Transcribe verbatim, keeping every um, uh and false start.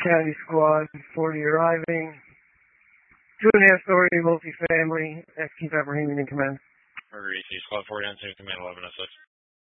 County Squad, forty arriving. Two and a half story multifamily. Chief Ibrahim in command. Marie, Squad forty on two, command eleven oh six.